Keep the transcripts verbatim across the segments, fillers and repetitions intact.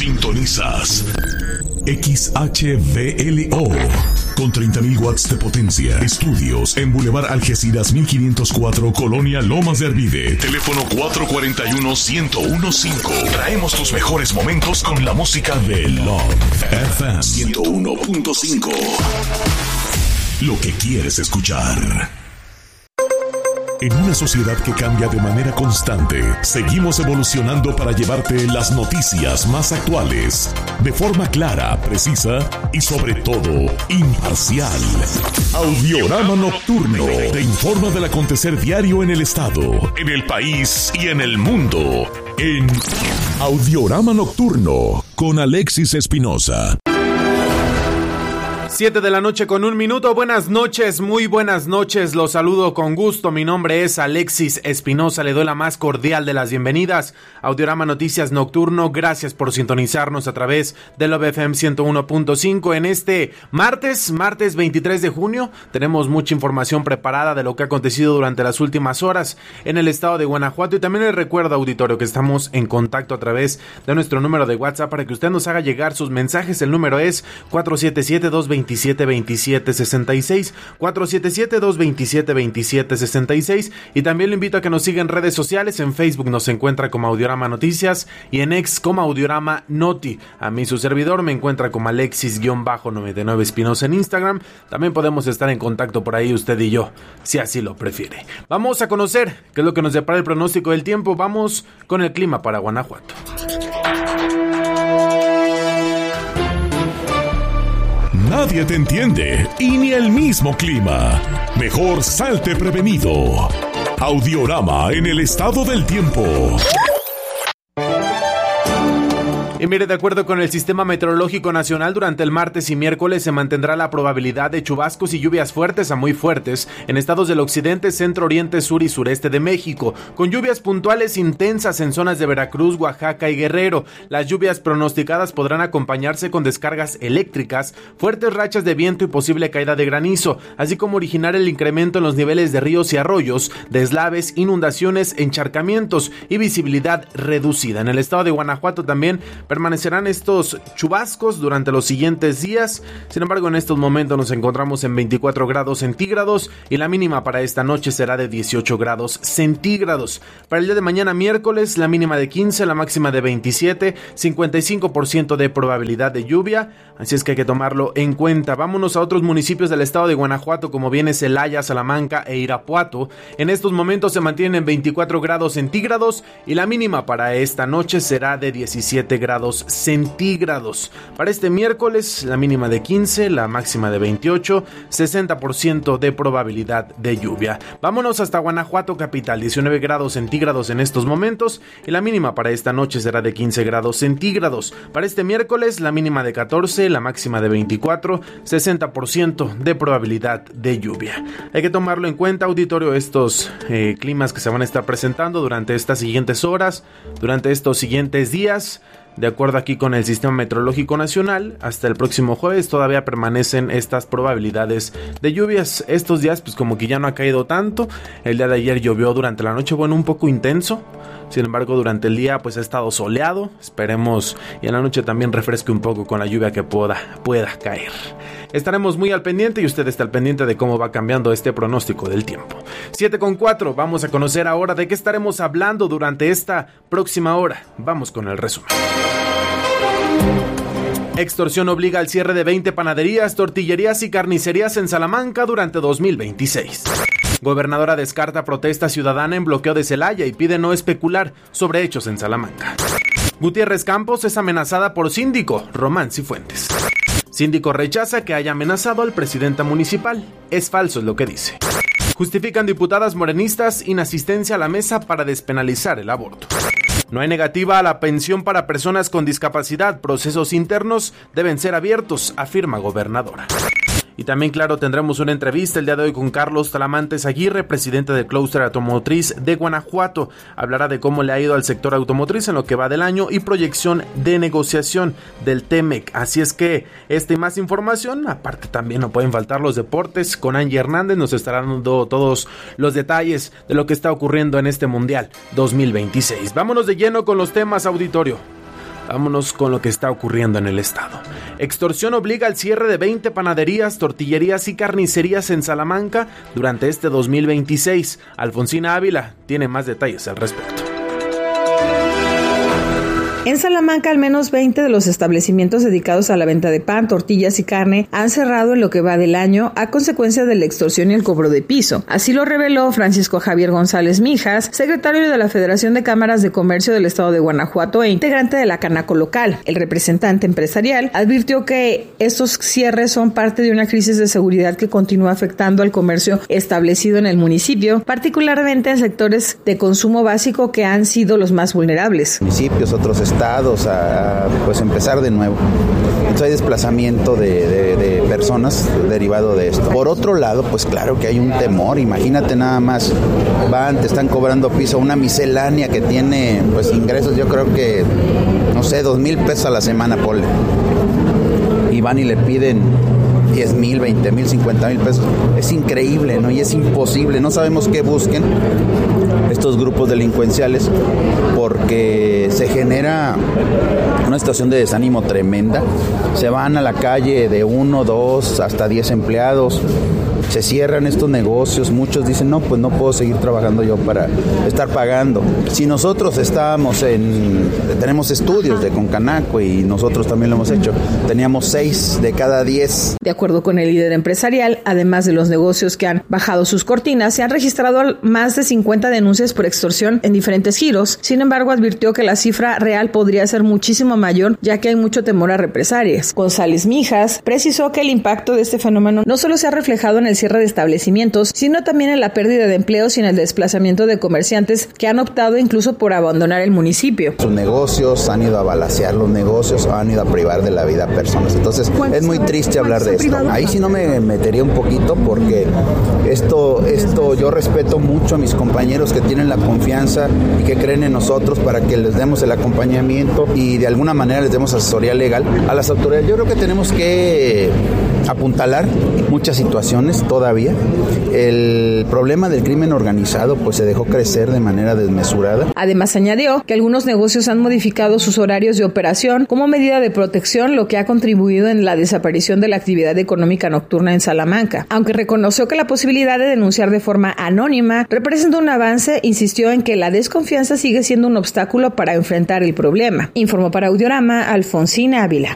Sintonizas X H V L O con treinta mil watts de potencia. Estudios en Boulevard Algeciras mil quinientos cuatro, Colonia Lomas de Arvide. Teléfono cuatro cuatro uno, uno cero uno cinco. Traemos tus mejores momentos con la música de Love F M ciento uno punto cinco. Lo que quieres escuchar. En una sociedad que cambia de manera constante, seguimos evolucionando para llevarte las noticias más actuales, de forma clara, precisa y sobre todo, imparcial. Audiorama Nocturno te informa del acontecer diario en el estado, en el país y en el mundo. En Audiorama Nocturno, con Alexis Espinosa. Siete de la noche con un minuto. Buenas noches, muy buenas noches. Los saludo con gusto. Mi nombre es Alexis Espinosa. Le doy la más cordial de las bienvenidas. Audiorama Noticias Nocturno. Gracias por sintonizarnos a través de Love F M ciento uno punto cinco. En este martes, martes veintitrés de junio, tenemos mucha información preparada de lo que ha acontecido durante las últimas horas en el estado de Guanajuato. Y también les recuerdo, auditorio, que estamos en contacto a través de nuestro número de WhatsApp para que usted nos haga llegar sus mensajes. El número es cuatro siete siete, dos dos siete, veintisiete sesenta y seis, cuatro siete siete, dos dos siete, veintisiete sesenta y seis, y también lo invito a que nos siga en redes sociales. En Facebook nos encuentra como Audiorama Noticias y en X como Audiorama Noti. A mí su servidor me encuentra como Alexis noventa y nueve Espinosa en Instagram. También podemos estar en contacto por ahí usted y yo, si así lo prefiere. Vamos a conocer qué es lo que nos depara el pronóstico del tiempo. Vamos con el clima para Guanajuato. Nadie te entiende y ni el mismo clima. Mejor salte prevenido. Audiorama en el estado del tiempo. Y mire, de acuerdo con el Sistema Meteorológico Nacional, durante el martes y miércoles se mantendrá la probabilidad de chubascos y lluvias fuertes a muy fuertes en estados del occidente, centro, oriente, sur y sureste de México, con lluvias puntuales intensas en zonas de Veracruz, Oaxaca y Guerrero. Las lluvias pronosticadas podrán acompañarse con descargas eléctricas, fuertes rachas de viento y posible caída de granizo, así como originar el incremento en los niveles de ríos y arroyos, deslaves, inundaciones, encharcamientos y visibilidad reducida. En el estado de Guanajuato también permanecerán estos chubascos durante los siguientes días. Sin embargo, en estos momentos nos encontramos en veinticuatro grados centígrados y la mínima para esta noche será de dieciocho grados centígrados. Para el día de mañana miércoles, la mínima de quince, la máxima de veintisiete, cincuenta y cinco por ciento de probabilidad de lluvia, así es que hay que tomarlo en cuenta. Vámonos a otros municipios del estado de Guanajuato, como viene Celaya, Salamanca e Irapuato. En estos momentos se mantienen en veinticuatro grados centígrados y la mínima para esta noche será de diecisiete grados centígrados. Para este miércoles, la mínima de quince, la máxima de veintiocho, sesenta por ciento de probabilidad de lluvia. Vámonos hasta Guanajuato capital, diecinueve grados centígrados en estos momentos y la mínima para esta noche será de quince grados centígrados. Para este miércoles, la mínima de catorce, la máxima de veinticuatro, sesenta por ciento de probabilidad de lluvia. Hay que tomarlo en cuenta, auditorio, estos eh, climas que se van a estar presentando durante estas siguientes horas, durante estos siguientes días. De acuerdo aquí con el Sistema Meteorológico Nacional, hasta el próximo jueves todavía permanecen estas probabilidades de lluvias. Estos días pues como que ya no ha caído tanto. El día de ayer llovió durante la noche, bueno, un poco intenso. Sin embargo, durante el día pues ha estado soleado. Esperemos y en la noche también refresque un poco con la lluvia que pueda, pueda caer. Estaremos muy al pendiente y usted está al pendiente de cómo va cambiando este pronóstico del tiempo. siete con cuatro, vamos a conocer ahora de qué estaremos hablando durante esta próxima hora. Vamos con el resumen. Extorsión obliga al cierre de veinte panaderías, tortillerías y carnicerías en Salamanca durante dos mil veintiséis. Gobernadora descarta protesta ciudadana en bloqueo de Celaya y pide no especular sobre hechos en Salamanca. Gutiérrez Campos es amenazada por síndico Román Cifuentes. Síndico rechaza que haya amenazado al presidente municipal. Es falso, es lo que dice. Justifican diputadas morenistas inasistencia a la mesa para despenalizar el aborto. No hay negativa a la pensión para personas con discapacidad. Procesos internos deben ser abiertos, afirma gobernadora. Y también, claro, tendremos una entrevista el día de hoy con Carlos Talamantes Aguirre, presidente del Clúster Automotriz de Guanajuato. Hablará de cómo le ha ido al sector automotriz en lo que va del año y proyección de negociación del Temec. Así es que esta y más información, aparte también no pueden faltar los deportes. Con Angie Hernández nos estará dando todos los detalles de lo que está ocurriendo en este Mundial dos mil veintiséis. Vámonos de lleno con los temas, auditorio. vámonos con lo que está ocurriendo en el estado. Extorsión obliga al cierre de veinte panaderías, tortillerías y carnicerías en Salamanca durante este dos mil veintiséis. Alfonsina Ávila tiene más detalles al respecto. En Salamanca, al menos veinte de los establecimientos dedicados a la venta de pan, tortillas y carne han cerrado en lo que va del año a consecuencia de la extorsión y el cobro de piso. Así lo reveló Francisco Javier González Mijas, secretario de la Federación de Cámaras de Comercio del Estado de Guanajuato e integrante de la Canaco local. El representante empresarial advirtió que estos cierres son parte de una crisis de seguridad que continúa afectando al comercio establecido en el municipio, particularmente en sectores de consumo básico que han sido los más vulnerables. Municipios, otros estados a pues empezar de nuevo. Entonces hay desplazamiento de, de, de personas derivado de esto. Por otro lado, pues claro que hay un temor. Imagínate nada más, van, te están cobrando piso, una miscelánea que tiene pues ingresos, yo creo que, no sé, dos mil pesos a la semana, ponle. Y van y le piden diez mil, veinte mil, cincuenta mil pesos. Es increíble, ¿no? Y es imposible. No sabemos qué busquen estos grupos delincuenciales porque se genera una situación de desánimo tremenda. Se van a la calle de uno, dos, hasta diez empleados. Se cierran estos negocios, muchos dicen, no, pues no puedo seguir trabajando yo para estar pagando. Si nosotros estábamos en, tenemos estudios de Concanaco y nosotros también lo hemos hecho, teníamos seis de cada diez. De acuerdo con el líder empresarial, además de los negocios que han bajado sus cortinas, se han registrado más de cincuenta denuncias por extorsión en diferentes giros. Sin embargo, advirtió que la cifra real podría ser muchísimo mayor, ya que hay mucho temor a represalias. González Mijas precisó que el impacto de este fenómeno no solo se ha reflejado en el cierre de establecimientos, sino también en la pérdida de empleos y en el desplazamiento de comerciantes que han optado incluso por abandonar el municipio. Sus negocios han ido a balacear los negocios, han ido a privar de la vida a personas. Entonces es muy triste hablar de esto. Ahí sí no me metería un poquito porque esto, esto yo respeto mucho a mis compañeros que tienen la confianza y que creen en nosotros para que les demos el acompañamiento y de alguna manera les demos asesoría legal a las autoridades. Yo creo que tenemos que apuntalar muchas situaciones todavía. El problema del crimen organizado pues se dejó crecer de manera desmesurada. Además añadió que algunos negocios han modificado sus horarios de operación como medida de protección, lo que ha contribuido en la desaparición de la actividad económica nocturna en Salamanca. Aunque reconoció que la posibilidad de denunciar de forma anónima representa un avance, insistió en que la desconfianza sigue siendo un obstáculo para enfrentar el problema. Informó para Audiorama Alfonsina Ávila.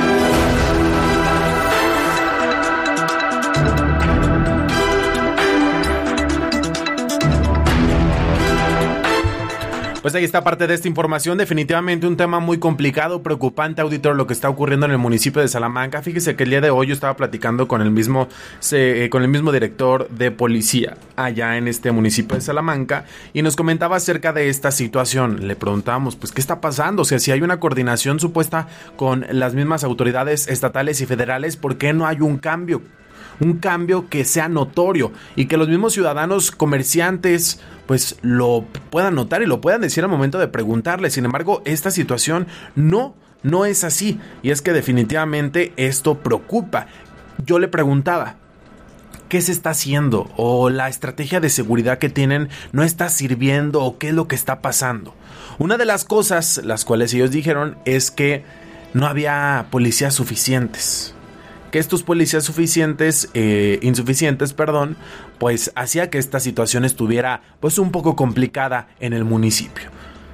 Pues ahí está parte de esta información, definitivamente un tema muy complicado, preocupante, auditor, lo que está ocurriendo en el municipio de Salamanca. Fíjese que el día de hoy yo estaba platicando con el mismo se, con el mismo director de policía allá en este municipio de Salamanca y nos comentaba acerca de esta situación. Le preguntamos, pues, ¿qué está pasando? O sea, si hay una coordinación supuesta con las mismas autoridades estatales y federales, ¿por qué no hay un cambio? Un cambio que sea notorio y que los mismos ciudadanos comerciantes pues lo puedan notar y lo puedan decir al momento de preguntarle. Sin embargo, esta situación no, no es así y es que definitivamente esto preocupa. Yo le preguntaba, ¿qué se está haciendo? ¿O la estrategia de seguridad que tienen no está sirviendo? ¿O qué es lo que está pasando? Una de las cosas, las cuales ellos dijeron, es que no había policías suficientes. Que estos policías suficientes, eh, insuficientes, perdón, pues hacía que esta situación estuviera pues un poco complicada en el municipio.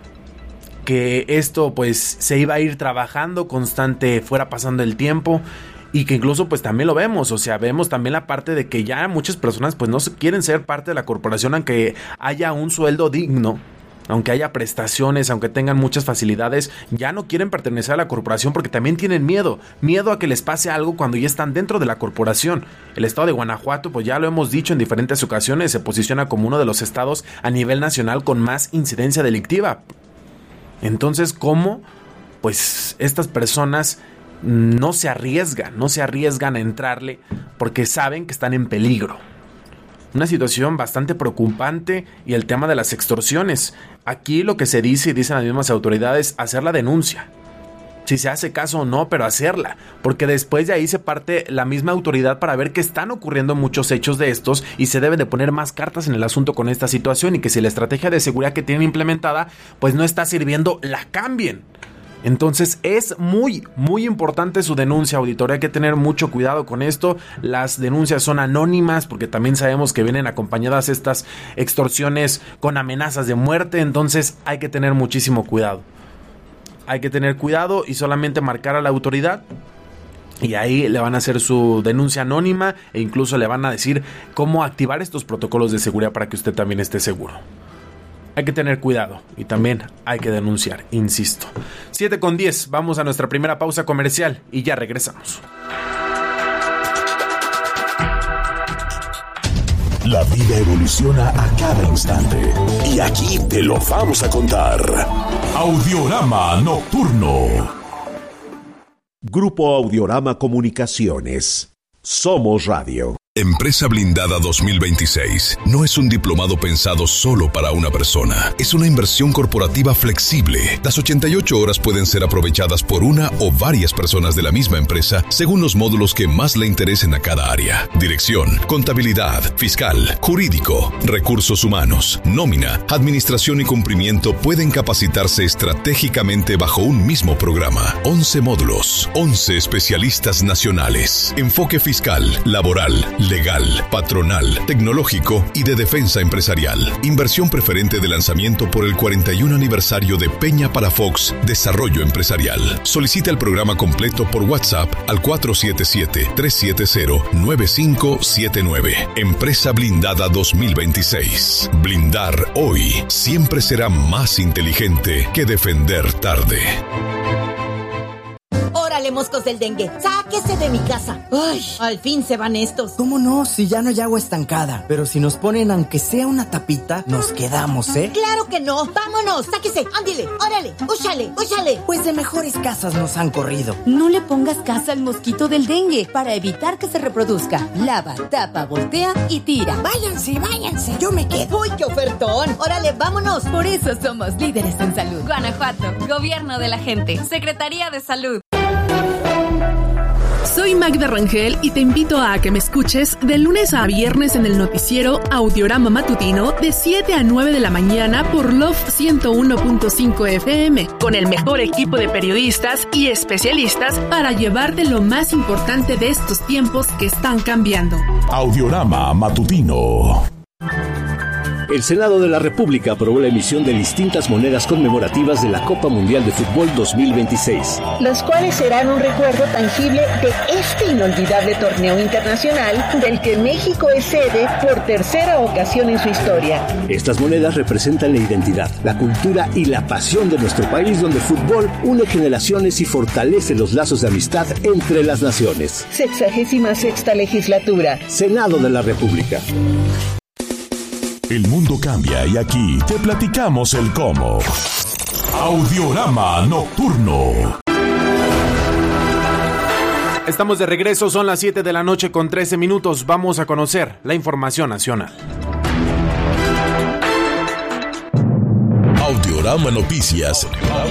Que esto pues se iba a ir trabajando constante, fuera pasando el tiempo y que incluso pues también lo vemos, o sea, vemos también la parte de que ya muchas personas pues no quieren ser parte de la corporación aunque haya un sueldo digno. Aunque haya prestaciones, aunque tengan muchas facilidades, ya no quieren pertenecer a la corporación porque también tienen miedo, miedo a que les pase algo cuando ya están dentro de la corporación. El estado de Guanajuato, pues ya lo hemos dicho en diferentes ocasiones, se posiciona como uno de los estados a nivel nacional con más incidencia delictiva. Entonces, ¿cómo? Pues estas personas no se arriesgan, no se arriesgan a entrarle porque saben que están en peligro. Una situación bastante preocupante y el tema de las extorsiones. Aquí lo que se dice y dicen las mismas autoridades, hacer la denuncia. Si se hace caso o no, pero hacerla. Porque después de ahí se parte la misma autoridad para ver que están ocurriendo muchos hechos de estos y se deben de poner más cartas en el asunto con esta situación y que si la estrategia de seguridad que tienen implementada pues no está sirviendo, la cambien. Entonces es muy, muy importante su denuncia, auditoría. Hay que tener mucho cuidado con esto. Las denuncias son anónimas porque también sabemos que vienen acompañadas estas extorsiones con amenazas de muerte. Entonces hay que tener muchísimo cuidado. Hay que tener cuidado y solamente marcar a la autoridad. Y ahí le van a hacer su denuncia anónima e incluso le van a decir cómo activar estos protocolos de seguridad para que usted también esté seguro. Hay que tener cuidado y también hay que denunciar, insisto. siete con diez, vamos a nuestra primera pausa comercial y ya regresamos. La vida evoluciona a cada instante y aquí te lo vamos a contar. Audiorama Nocturno. Grupo Audiorama Comunicaciones. Somos Radio. Empresa Blindada dos mil veintiséis no es un diplomado pensado solo para una persona. Es una inversión corporativa flexible. Las ochenta y ocho horas pueden ser aprovechadas por una o varias personas de la misma empresa según los módulos que más le interesen a cada área. Dirección, contabilidad, fiscal, jurídico, recursos humanos, nómina, administración y cumplimiento pueden capacitarse estratégicamente bajo un mismo programa. once módulos, once especialistas nacionales. Enfoque fiscal, laboral, legal, patronal, tecnológico y de defensa empresarial. Inversión preferente de lanzamiento por el cuarenta y uno aniversario de Peña Palafox Desarrollo Empresarial. Solicita el programa completo por WhatsApp al cuatro siete siete, tres siete cero, nueve cinco siete nueve. Empresa Blindada dos mil veintiséis. Blindar hoy siempre será más inteligente que defender tarde. ¡Órale, moscos del dengue! ¡Sáquese de mi casa! ¡Ay! Al fin se van estos. ¿Cómo no? Si ya no hay agua estancada. Pero si nos ponen aunque sea una tapita, nos quedamos, ¿eh? ¡Claro que no! ¡Vámonos! ¡Sáquese! ¡Ándile! ¡Órale! ¡Úchale! ¡Úchale! Pues de mejores casas nos han corrido. No le pongas casa al mosquito del dengue para evitar que se reproduzca. Lava, tapa, voltea y tira. ¡Váyanse, váyanse! ¡Yo me quedo! ¡Uy, qué ofertón! ¡Órale, vámonos! Por eso somos líderes en salud. Guanajuato, Gobierno de la Gente, Secretaría de Salud. Soy Magda Rangel y te invito a que me escuches de lunes a viernes en el noticiero Audiorama Matutino de siete a nueve de la mañana por Love ciento uno punto cinco F M, con el mejor equipo de periodistas y especialistas para llevarte lo más importante de estos tiempos que están cambiando. Audiorama Matutino. El Senado de la República aprobó la emisión de distintas monedas conmemorativas de la Copa Mundial de Fútbol dos mil veintiséis. Las cuales serán un recuerdo tangible de este inolvidable torneo internacional del que México es sede por tercera ocasión en su historia. Estas monedas representan la identidad, la cultura y la pasión de nuestro país, donde el fútbol une generaciones y fortalece los lazos de amistad entre las naciones. Sexagésima sexta legislatura. Senado de la República. El mundo cambia y aquí te platicamos el cómo. Audiorama Nocturno. Estamos de regreso, son las siete de la noche con trece minutos. Vamos a conocer la información nacional. Audiorama Noticias.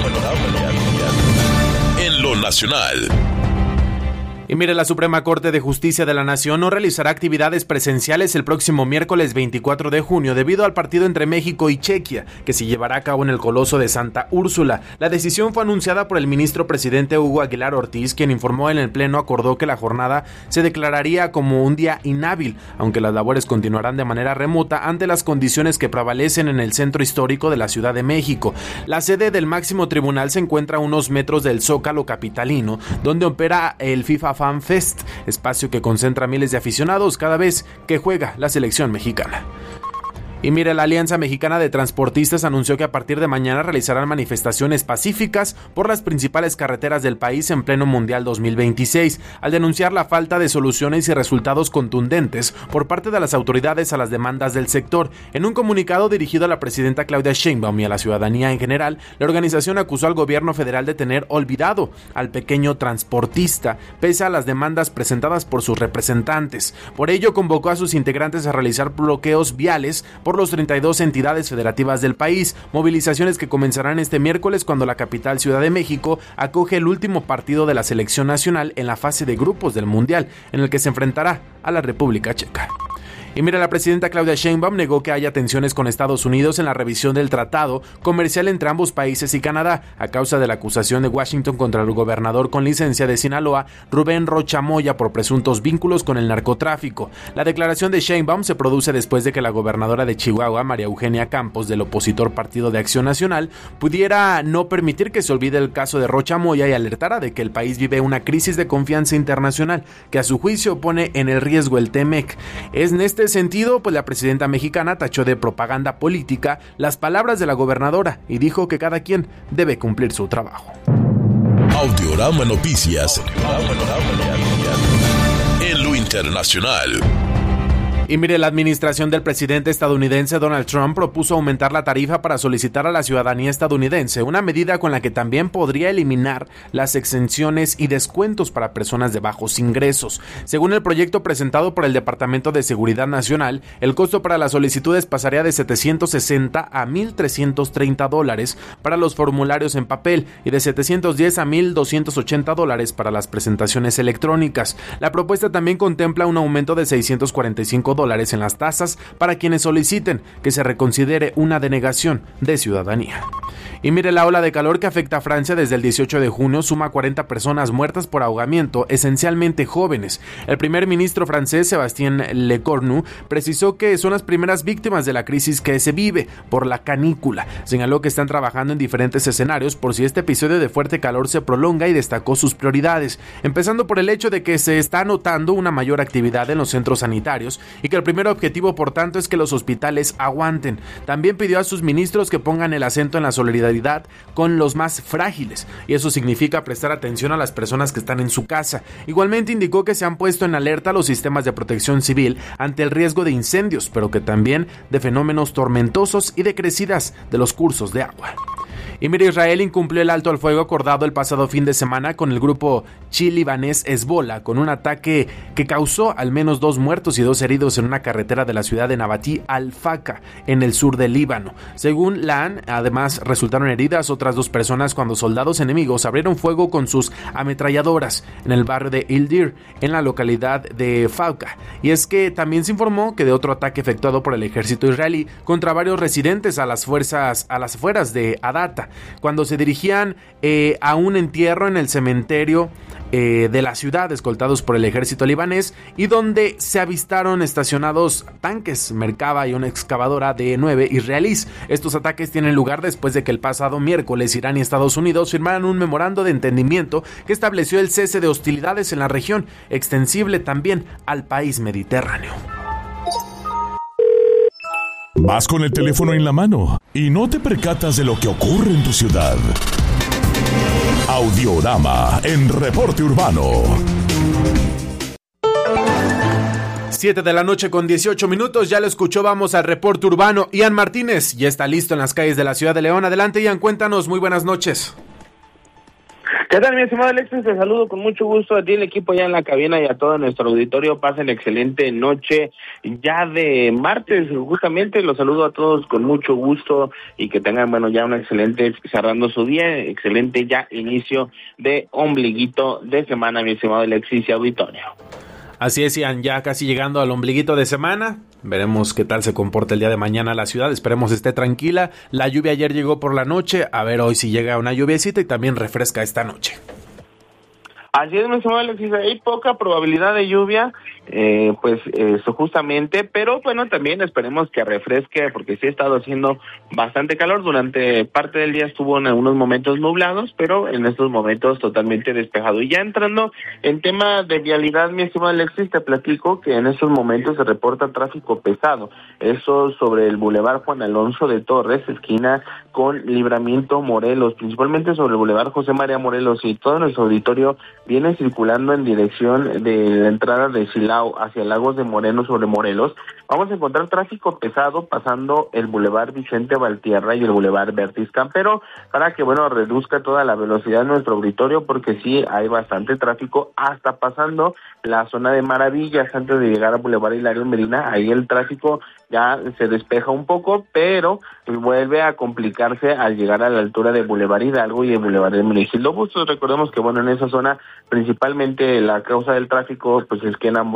En lo nacional. Y mire, la Suprema Corte de Justicia de la Nación no realizará actividades presenciales el próximo miércoles veinticuatro de junio debido al partido entre México y Chequia, que se llevará a cabo en el Coloso de Santa Úrsula. La decisión fue anunciada por el ministro presidente Hugo Aguilar Ortiz, quien informó en el Pleno acordó que la jornada se declararía como un día inhábil, aunque las labores continuarán de manera remota ante las condiciones que prevalecen en el centro histórico de la Ciudad de México. La sede del máximo tribunal se encuentra a unos metros del Zócalo capitalino, donde opera el FIFA Fan Fest, espacio que concentra miles de aficionados cada vez que juega la selección mexicana. Y mire, la Alianza Mexicana de Transportistas anunció que a partir de mañana realizarán manifestaciones pacíficas por las principales carreteras del país en pleno Mundial dos mil veintiséis, al denunciar la falta de soluciones y resultados contundentes por parte de las autoridades a las demandas del sector. En un comunicado dirigido a la presidenta Claudia Sheinbaum y a la ciudadanía en general, la organización acusó al gobierno federal de tener olvidado al pequeño transportista, pese a las demandas presentadas por sus representantes. Por ello, convocó a sus integrantes a realizar bloqueos viales por por los treinta y dos entidades federativas del país, movilizaciones que comenzarán este miércoles cuando la capital Ciudad de México acoge el último partido de la selección nacional en la fase de grupos del Mundial, en el que se enfrentará a la República Checa. Y mira, la presidenta Claudia Sheinbaum negó que haya tensiones con Estados Unidos en la revisión del tratado comercial entre ambos países y Canadá, a causa de la acusación de Washington contra el gobernador con licencia de Sinaloa, Rubén Rocha Moya, por presuntos vínculos con el narcotráfico. La declaración de Sheinbaum se produce después de que la gobernadora de Chihuahua, María Eugenia Campos, del opositor Partido de Acción Nacional, pudiera no permitir que se olvide el caso de Rocha Moya y alertara de que el país vive una crisis de confianza internacional que a su juicio pone en el riesgo el T M E C. Es en este sentido, pues la presidenta mexicana tachó de propaganda política las palabras de la gobernadora y dijo que cada quien debe cumplir su trabajo. Audiorama Noticias. En lo internacional. Y mire, la administración del presidente estadounidense Donald Trump propuso aumentar la tarifa para solicitar a la ciudadanía estadounidense, una medida con la que también podría eliminar las exenciones y descuentos para personas de bajos ingresos. Según el proyecto presentado por el Departamento de Seguridad Nacional, el costo para las solicitudes pasaría de setecientos sesenta a mil trescientos treinta dólares para los formularios en papel y de setecientos diez a mil doscientos ochenta dólares para las presentaciones electrónicas. La propuesta también contempla un aumento de seiscientos cuarenta y cinco dólares en las tasas para quienes soliciten que se reconsidere una denegación de ciudadanía. Y mire, la ola de calor que afecta a Francia desde el dieciocho de junio suma cuarenta personas muertas por ahogamiento, esencialmente jóvenes. El primer ministro francés, Sébastien Lecornu, precisó que son las primeras víctimas de la crisis que se vive por la canícula. Señaló que están trabajando en diferentes escenarios por si este episodio de fuerte calor se prolonga y destacó sus prioridades, empezando por el hecho de que se está notando una mayor actividad en los centros sanitarios y que el primer objetivo, por tanto, es que los hospitales aguanten. También pidió a sus ministros que pongan el acento en la solidaridad con los más frágiles, y eso significa prestar atención a las personas que están en su casa. Igualmente indicó que se han puesto en alerta los sistemas de protección civil ante el riesgo de incendios, pero que también de fenómenos tormentosos y de crecidas de los cursos de agua. Y mira, Israel incumplió el alto al fuego acordado el pasado fin de semana con el grupo chi-libanés Hezbollah, con un ataque que causó al menos dos muertos y dos heridos en una carretera de la ciudad de Nabati al-Faka, en el sur del Líbano. Según la A N, además resultaron heridas otras dos personas cuando soldados enemigos abrieron fuego con sus ametralladoras en el barrio de Ildir, en la localidad de Fauca. Y es que también se informó que de otro ataque efectuado por el ejército israelí contra varios residentes a las fuerzas a las afueras de Adata, cuando se dirigían eh, a un entierro en el cementerio eh, de la ciudad, escoltados por el ejército libanés, y donde se avistaron estacionados tanques Merkava y una excavadora de nueve israelíes. Estos ataques tienen lugar después de que el pasado miércoles Irán y Estados Unidos firmaran un memorando de entendimiento que estableció el cese de hostilidades en la región, extensible también al país mediterráneo. Vas con el teléfono en la mano y no te percatas de lo que ocurre en tu ciudad. Audiorama en Reporte Urbano. siete de la noche con dieciocho minutos, ya lo escuchó, vamos al Reporte Urbano. Ian Martínez ya está listo en las calles de la ciudad de León. Adelante, Ian, cuéntanos, muy buenas noches. ¿Qué tal, mi estimado Alexis? Te saludo con mucho gusto a ti, el equipo ya en la cabina y a todo nuestro auditorio. Pasen excelente noche ya de martes, justamente. Los saludo a todos con mucho gusto y que tengan, bueno, ya un excelente, cerrando su día, excelente ya inicio de ombliguito de semana, mi estimado Alexis y auditorio. Así es, Ian, ya casi llegando al ombliguito de semana. Veremos qué tal se comporta el día de mañana la ciudad. Esperemos esté tranquila. La lluvia ayer llegó por la noche. A ver hoy si llega una lluviecita y también refresca esta noche. Así es, mi estimado Alexis, hay poca probabilidad de lluvia, eh, pues eso justamente, pero bueno, también esperemos que refresque, porque sí ha estado haciendo bastante calor. Durante parte del día estuvo en algunos momentos nublados, pero en estos momentos totalmente despejado. Y ya entrando en tema de vialidad, mi estimado Alexis, te platico que en estos momentos se reporta tráfico pesado, eso sobre el Boulevard Juan Alonso de Torres, esquina con Libramiento Morelos, principalmente sobre el Boulevard José María Morelos, y todo nuestro auditorio viene circulando en dirección de la entrada de Silao hacia Lagos de Moreno sobre Morelos. Vamos a encontrar tráfico pesado pasando el Boulevard Vicente Valtierra y el Boulevard Bertis Campero, para que, bueno, reduzca toda la velocidad de nuestro auditorio, porque sí hay bastante tráfico hasta pasando la zona de Maravillas antes de llegar a Boulevard Hilario Medina. Ahí el tráfico ya se despeja un poco, pero vuelve a complicarse al llegar a la altura de Boulevard Hidalgo y el Boulevard de Menigildo Bustos. Recordemos que, bueno, en esa zona principalmente la causa del tráfico pues es que en ambos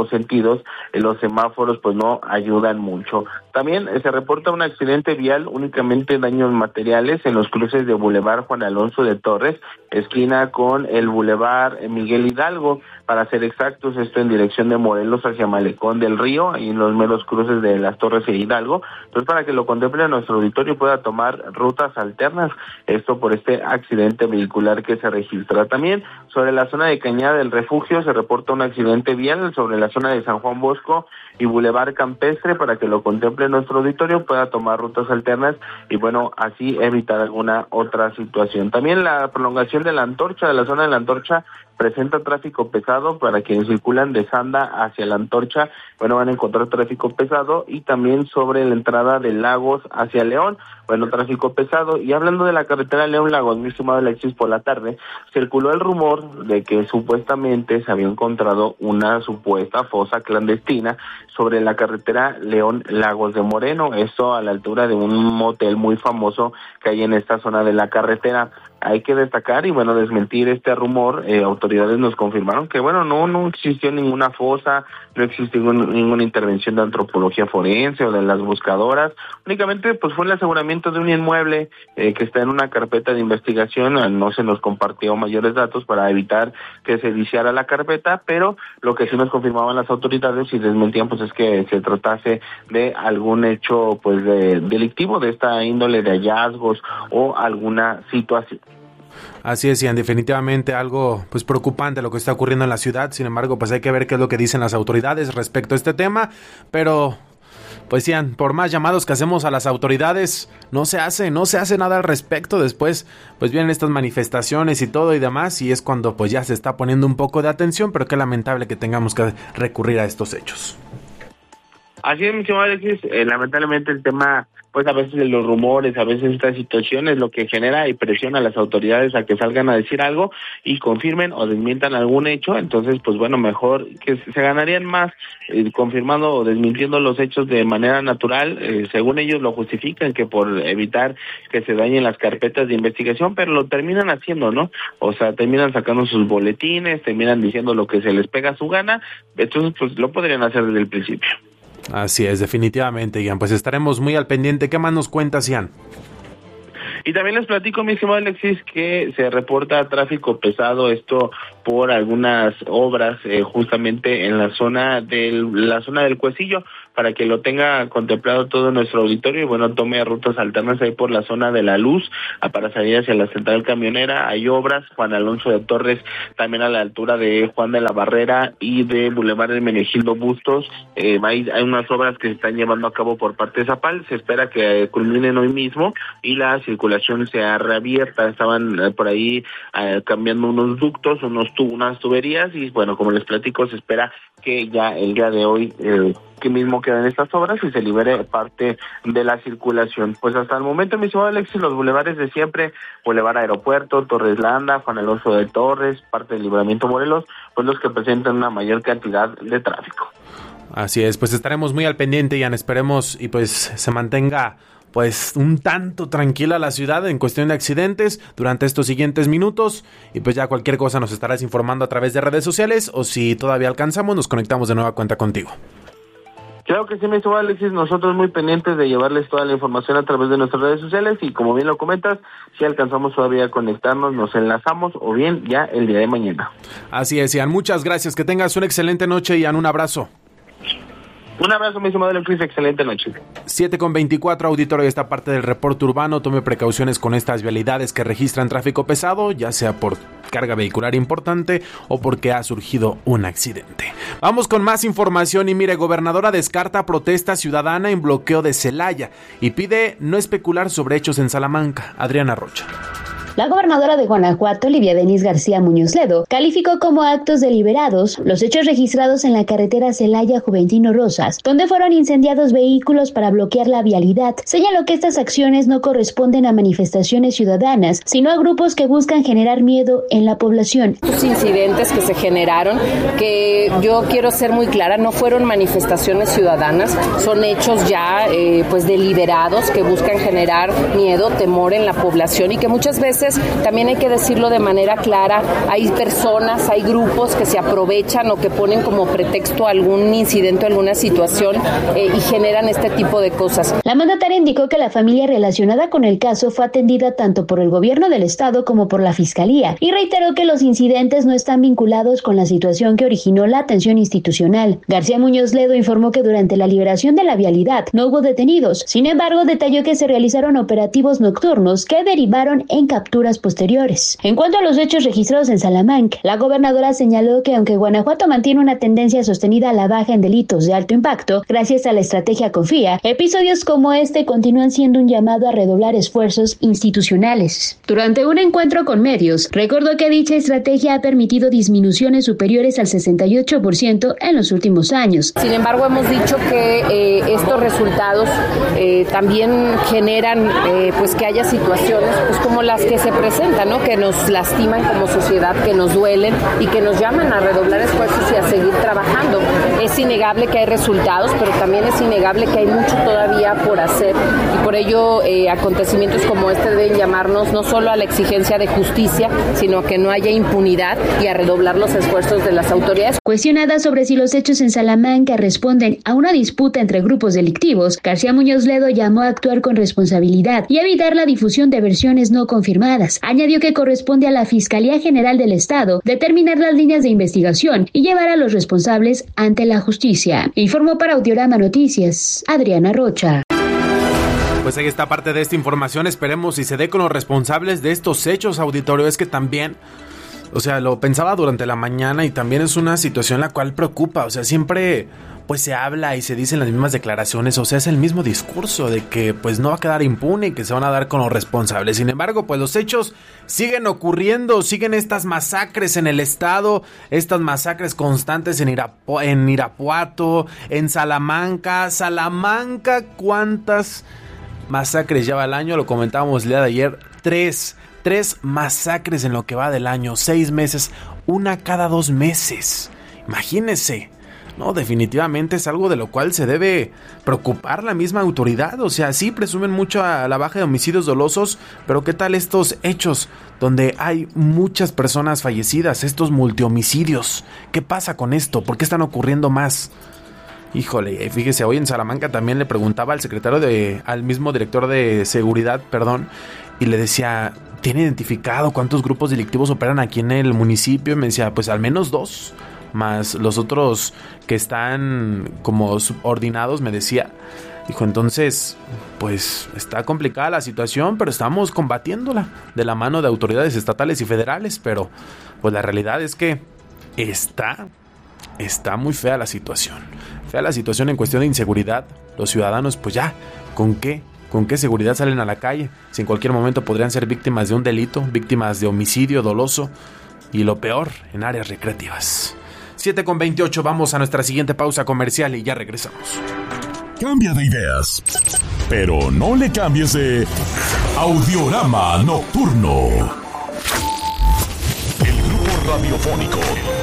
ambos sentidos, eh, los semáforos pues no ayudan mucho. También eh, se reporta un accidente vial, únicamente daños materiales en los cruces de Boulevard Juan Alonso de Torres, esquina con el Boulevard Miguel Hidalgo, para ser exactos, esto en dirección de Morelos hacia Malecón del Río, ahí en los meros cruces de las Torres e Hidalgo. Entonces, para que lo contemple nuestro auditorio y pueda tomar rutas alternas, esto por este accidente vehicular que se registra. También sobre la zona de Cañada del Refugio se reporta un accidente vial sobre la zona de San Juan Bosco y Boulevard Campestre, para que lo contemple nuestro auditorio, pueda tomar rutas alternas y bueno, así evitar alguna otra situación. También la prolongación de la Antorcha, de la zona de la Antorcha, presenta tráfico pesado para quienes circulan de Sanda hacia la Antorcha, bueno, van a encontrar tráfico pesado, y también sobre la entrada de Lagos hacia León, bueno, tráfico pesado. Y hablando de la carretera León-Lagos, mi estimado Alexis, por la tarde circuló el rumor de que supuestamente se había encontrado una supuesta fosa clandestina sobre la carretera León-Lagos de Moreno, esto a la altura de un motel muy famoso que hay en esta zona de la carretera. Hay que destacar y bueno, desmentir este rumor. Eh, autoridades nos confirmaron que bueno, no no existió ninguna fosa, no existió ningún, ninguna intervención de antropología forense o de las buscadoras, únicamente pues fue el aseguramiento de un inmueble eh, que está en una carpeta de investigación. No se nos compartió mayores datos para evitar que se viciara la carpeta, pero lo que sí nos confirmaban las autoridades y desmentían pues es que se tratase de algún hecho pues de delictivo de esta índole, de hallazgos o alguna situación. Así es, Ian, definitivamente algo pues preocupante lo que está ocurriendo en la ciudad. Sin embargo, pues hay que ver qué es lo que dicen las autoridades respecto a este tema, pero pues Ian, por más llamados que hacemos a las autoridades, no se hace, no se hace nada al respecto. Después pues vienen estas manifestaciones y todo y demás, y es cuando pues ya se está poniendo un poco de atención, pero qué lamentable que tengamos que recurrir a estos hechos. Así es, mi señor Alexis, eh, lamentablemente el tema, pues a veces los rumores, a veces estas situaciones, lo que genera y presiona a las autoridades a que salgan a decir algo y confirmen o desmientan algún hecho. Entonces, pues bueno, mejor que se ganarían más eh, confirmando o desmintiendo los hechos de manera natural. Eh, según ellos lo justifican, que por evitar que se dañen las carpetas de investigación, pero lo terminan haciendo, ¿no? O sea, terminan sacando sus boletines, terminan diciendo lo que se les pega a su gana. Entonces, pues lo podrían hacer desde el principio. Así es, definitivamente, Ian. Pues estaremos muy al pendiente. ¿Qué más nos cuentas, Ian? Y también les platico, mi estimado Alexis, que se reporta tráfico pesado, esto por algunas obras eh, justamente en la zona del la zona del Cuecillo, para que lo tenga contemplado todo nuestro auditorio y bueno, tome rutas alternas ahí por la zona de La Luz, para salir hacia la central camionera. Hay obras, Juan Alonso de Torres, también a la altura de Juan de la Barrera y de Boulevard Hermenegildo Bustos. Eh, hay, hay unas obras que se están llevando a cabo por parte de Zapal, se espera que culminen hoy mismo y la circulación sea reabierta. Estaban eh, por ahí eh, cambiando unos ductos, unos tu, unas tuberías y bueno, como les platico, se espera que ya el día de hoy eh, que mismo quedan estas obras y se libere parte de la circulación. Pues hasta el momento, mi estimado Alexis, los bulevares de siempre, Boulevard Aeropuerto, Torres Landa, Juan Alonso de Torres, parte del Libramiento Morelos, pues los que presentan una mayor cantidad de tráfico. Así es, pues estaremos muy al pendiente, Ian, esperemos y pues se mantenga pues un tanto tranquila la ciudad en cuestión de accidentes durante estos siguientes minutos, y pues ya cualquier cosa nos estarás informando a través de redes sociales, o si todavía alcanzamos nos conectamos de nueva cuenta contigo. Claro que sí, mi estimado Alexis, nosotros muy pendientes de llevarles toda la información a través de nuestras redes sociales, y como bien lo comentas, si alcanzamos todavía a conectarnos, nos enlazamos, o bien ya el día de mañana. Así es, Ian, muchas gracias, que tengas una excelente noche, Ian, un abrazo. Un abrazo, mi estimado Alexis, excelente noche. siete con veinticuatro, auditorio, esta parte del reporte urbano. Tome precauciones con estas vialidades que registran tráfico pesado, ya sea por carga vehicular importante o porque ha surgido un accidente. Vamos con más información y mire, gobernadora descarta protesta ciudadana en bloqueo de Celaya y pide no especular sobre hechos en Salamanca. Adriana Rocha. La gobernadora de Guanajuato, Livia Denis García Muñoz Ledo, calificó como actos deliberados los hechos registrados en la carretera Celaya-Juventino Rosas, donde fueron incendiados vehículos para bloquear la vialidad. Señaló que estas acciones no corresponden a manifestaciones ciudadanas, sino a grupos que buscan generar miedo en la población. Los incidentes que se generaron, que yo quiero ser muy clara, no fueron manifestaciones ciudadanas, son hechos ya eh, pues deliberados que buscan generar miedo, temor en la población y que muchas veces veces, también hay que decirlo de manera clara, hay personas, hay grupos que se aprovechan o que ponen como pretexto algún incidente, alguna situación eh, y generan este tipo de cosas. La mandataria indicó que la familia relacionada con el caso fue atendida tanto por el gobierno del estado como por la fiscalía y reiteró que los incidentes no están vinculados con la situación que originó la atención institucional. García Muñoz Ledo informó que durante la liberación de la vialidad no hubo detenidos. Sin embargo, detalló que se realizaron operativos nocturnos que derivaron en capturas posteriores. En cuanto a los hechos registrados en Salamanca, la gobernadora señaló que aunque Guanajuato mantiene una tendencia sostenida a la baja en delitos de alto impacto, gracias a la estrategia Confía, episodios como este continúan siendo un llamado a redoblar esfuerzos institucionales. Durante un encuentro con medios, recordó que dicha estrategia ha permitido disminuciones superiores al sesenta y ocho por ciento en los últimos años. Sin embargo, hemos dicho que eh, estos resultados eh, también generan eh, pues que haya situaciones pues como las que se presentan, ¿no? Que nos lastiman como sociedad, que nos duelen y que nos llaman a redoblar esfuerzos y a seguir trabajando. Es innegable que hay resultados, pero también es innegable que hay mucho todavía por hacer y por ello eh, acontecimientos como este deben llamarnos no solo a la exigencia de justicia, sino a que no haya impunidad y a redoblar los esfuerzos de las autoridades. Cuestionada sobre si los hechos en Salamanca responden a una disputa entre grupos delictivos, García Muñoz Ledo llamó a actuar con responsabilidad y evitar la difusión de versiones no confirmadas. Añadió que corresponde a la Fiscalía General del Estado determinar las líneas de investigación y llevar a los responsables ante la justicia. Informó para Audiorama Noticias, Adriana Rocha. Pues ahí está parte de esta información. Esperemos y se dé con los responsables de estos hechos, auditorio. Es que también, o sea, lo pensaba durante la mañana y también es una situación la cual preocupa. O sea, siempre pues se habla y se dicen las mismas declaraciones, o sea, es el mismo discurso de que pues no va a quedar impune y que se van a dar con los responsables. Sin embargo, pues los hechos siguen ocurriendo, siguen estas masacres en el estado, estas masacres constantes en, Irapu- en Irapuato, en Salamanca. Salamanca, ¿cuántas masacres lleva el año? Lo comentábamos el día de ayer, tres, tres masacres en lo que va del año, seis meses, una cada dos meses. Imagínense. No, definitivamente es algo de lo cual se debe preocupar la misma autoridad. O sea, sí presumen mucho a la baja de homicidios dolosos, pero ¿qué tal estos hechos donde hay muchas personas fallecidas, estos multihomicidios? ¿Qué pasa con esto? ¿Por qué están ocurriendo más? Híjole, fíjese, hoy en Salamanca también le preguntaba al secretario de, al mismo director de seguridad, perdón, y le decía, ¿tiene identificado cuántos grupos delictivos operan aquí en el municipio? Y me decía, pues al menos dos, más los otros que están como subordinados, me decía. Dijo, entonces, pues está complicada la situación, pero estamos combatiéndola de la mano de autoridades estatales y federales, pero pues la realidad es que está, está muy fea la situación. Fea la situación en cuestión de inseguridad. Los ciudadanos, pues ya, ¿con qué? ¿Con qué seguridad salen a la calle? Si en cualquier momento podrían ser víctimas de un delito, víctimas de homicidio doloso y lo peor, en áreas recreativas. siete con veintiocho, vamos a nuestra siguiente pausa comercial y ya regresamos. Cambia de ideas, pero no le cambies de Audiorama Nocturno. El grupo radiofónico.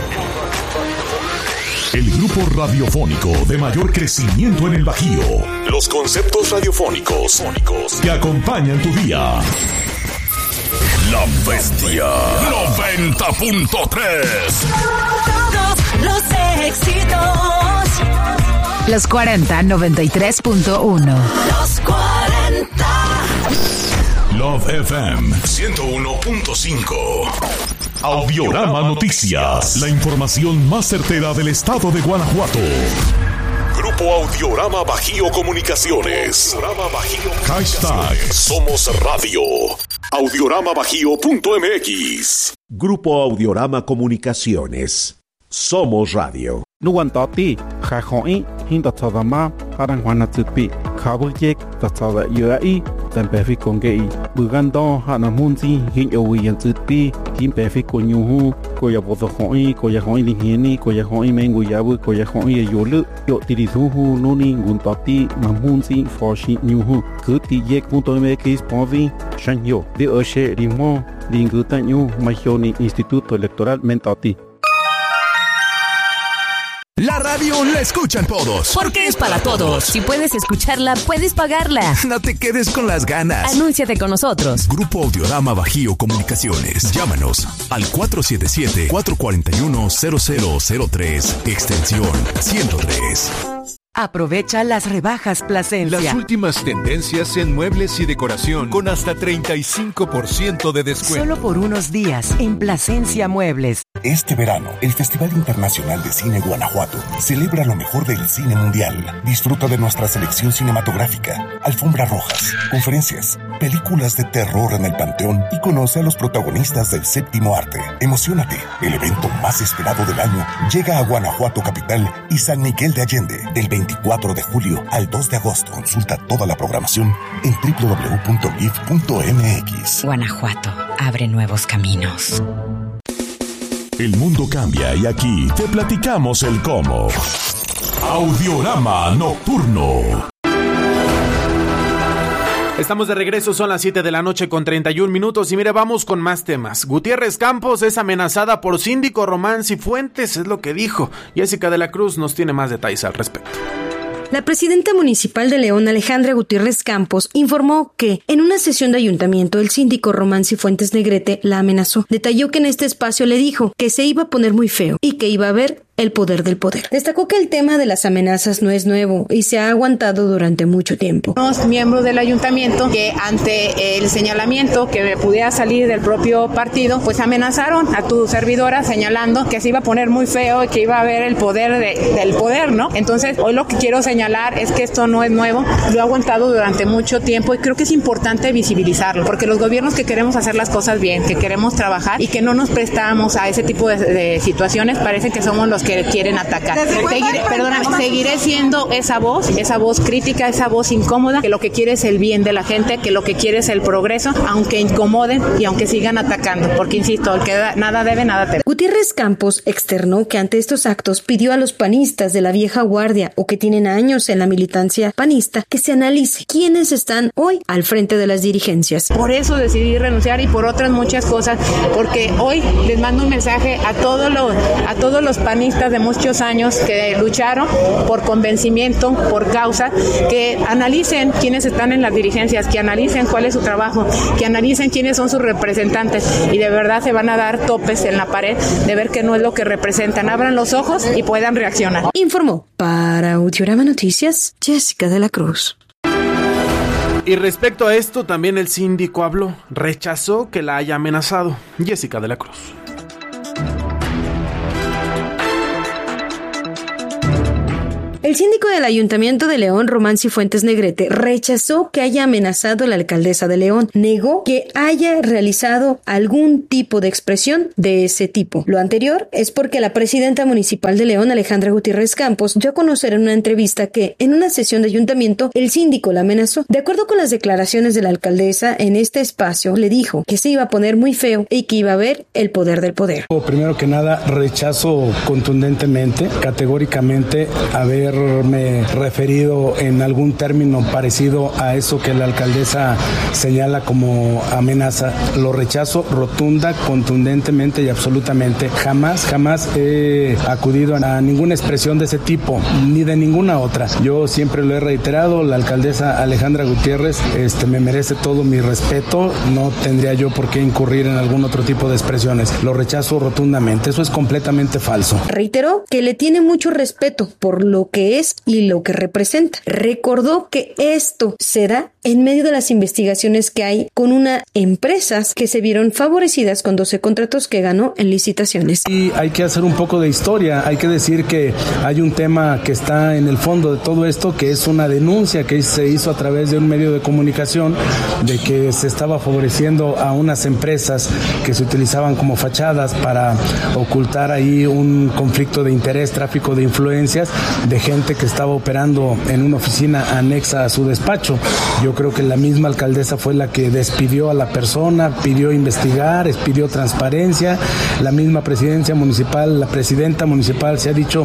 El grupo radiofónico de mayor crecimiento en el Bajío. Los conceptos radiofónicos que acompañan tu día. La Bestia noventa punto tres. Todos los éxitos. Los cuarenta, noventa y tres punto uno. Los cuarenta. Love F M ciento uno punto cinco. Audiorama Noticias. La información más certera del estado de Guanajuato. Grupo Audiorama Bajío Comunicaciones. Audiorama Bajío. Hashtag Somos Radio. audiorama bajío punto m x. Grupo Audiorama Comunicaciones. Somos Radio. Nuguantati, Jajoi, Hindatadama, Haranjuanatupi, Kabuyek, Tatada Yuai, Tampefi Kongei, Bugando, Hanamunzi, Hinyowian Tupi, Kimpefi Konyuhu, Koyabotohoi, Koyahoi Lingini, Koyahoi Menguyabu, Koyahoi Yolu, Yotirizuhu, Nuni, Guntati, Mamunzi, Foshi, Nuhu, Kuti Yek.mx, Povi, Shanyo, de Oshe, Rimo, Lingutanyu, Mahioni, Instituto Electoral Mentati. La radio la escuchan todos. Porque es para todos. Si puedes escucharla, puedes pagarla. No te quedes con las ganas. Anúnciate con nosotros. Grupo Audiorama Bajío Comunicaciones. Llámanos al cuatro siete siete, cuatro cuatro uno, cero cero cero tres, extensión ciento tres. Aprovecha las rebajas Plasencia. Las últimas tendencias en muebles y decoración con hasta treinta y cinco por ciento de descuento. Solo por unos días en Plasencia Muebles. Este verano, el Festival Internacional de Cine Guanajuato celebra lo mejor del cine mundial. Disfruta de nuestra selección cinematográfica, alfombras rojas, conferencias, películas de terror en el Panteón y conoce a los protagonistas del séptimo arte. Emociónate, el evento más esperado del año llega a Guanajuato capital y San Miguel de Allende del veinticuatro de julio al dos de agosto. Consulta toda la programación en doble u doble u doble u punto gif punto eme equis. Guanajuato abre nuevos caminos. El mundo cambia y aquí te platicamos el cómo. Audiorama Nocturno. Estamos de regreso, son las siete de la noche con treinta y un minutos y mire, vamos con más temas. Gutiérrez Campos es amenazada por síndico Román Cifuentes, es lo que dijo. Jessica de la Cruz nos tiene más detalles al respecto. La presidenta municipal de León, Alejandra Gutiérrez Campos, informó que en una sesión de ayuntamiento el síndico Román Cifuentes Negrete la amenazó. Detalló que en este espacio le dijo que se iba a poner muy feo y que iba a haber el poder del poder. Destacó que el tema de las amenazas no es nuevo y se ha aguantado durante mucho tiempo. Los miembros del ayuntamiento que ante el señalamiento que me pudiera salir del propio partido, pues amenazaron a tu servidora señalando que se iba a poner muy feo y que iba a haber el poder de, del poder, ¿no? Entonces, hoy lo que quiero señalar es que esto no es nuevo, lo he aguantado durante mucho tiempo y creo que es importante visibilizarlo, porque los gobiernos que queremos hacer las cosas bien, que queremos trabajar y que no nos prestamos a ese tipo de, de situaciones, parece que somos los que quieren atacar. Seguiré, perdona, seguiré siendo esa voz, esa voz crítica, esa voz incómoda, que lo que quiere es el bien de la gente, que lo que quiere es el progreso, aunque incomoden y aunque sigan atacando, porque insisto, el que da, nada debe, nada teme. Gutiérrez Campos externó que ante estos actos pidió a los panistas de la vieja guardia o que tienen años en la militancia panista que se analice quiénes están hoy al frente de las dirigencias. Por eso decidí renunciar y por otras muchas cosas, porque hoy les mando un mensaje a todos los, a todos los panistas de muchos años que lucharon por convencimiento, por causa, que analicen quiénes están en las dirigencias, que analicen cuál es su trabajo, que analicen quiénes son sus representantes y de verdad se van a dar topes en la pared de ver que no es lo que representan. Abran los ojos y puedan reaccionar. Informó para Audiorama Noticias, Jessica de la Cruz. Y respecto a esto, también el síndico habló, rechazó que la haya amenazado. Jessica de la Cruz. El síndico del Ayuntamiento de León, Román Cifuentes Negrete, rechazó que haya amenazado a la alcaldesa de León. Negó que haya realizado algún tipo de expresión de ese tipo. Lo anterior es porque la presidenta municipal de León, Alejandra Gutiérrez Campos, dio a conocer en una entrevista que en una sesión de ayuntamiento el síndico la amenazó. De acuerdo con las declaraciones de la alcaldesa, en este espacio le dijo que se iba a poner muy feo y que iba a haber el poder del poder. Primero que nada, rechazo contundentemente, categóricamente, haber me referido en algún término parecido a eso que la alcaldesa señala como amenaza. Lo rechazo rotunda, contundentemente y absolutamente. Jamás, jamás he acudido a ninguna expresión de ese tipo, ni de ninguna otra. Yo siempre lo he reiterado, la alcaldesa Alejandra Gutiérrez este, me merece todo mi respeto, no tendría yo por qué incurrir en algún otro tipo de expresiones. Lo rechazo rotundamente, eso es completamente falso. Reiteró que le tiene mucho respeto por lo que es y lo que representa. Recordó que esto se da en medio de las investigaciones que hay con una empresas que se vieron favorecidas con doce contratos que ganó en licitaciones. Y hay que hacer un poco de historia, hay que decir que hay un tema que está en el fondo de todo esto, que es una denuncia que se hizo a través de un medio de comunicación de que se estaba favoreciendo a unas empresas que se utilizaban como fachadas para ocultar ahí un conflicto de interés, tráfico de influencias de gente que estaba operando en una oficina anexa a su despacho. Yo creo que la misma alcaldesa fue la que despidió a la persona, pidió investigar, pidió transparencia. La misma presidencia municipal, la presidenta municipal se ha dicho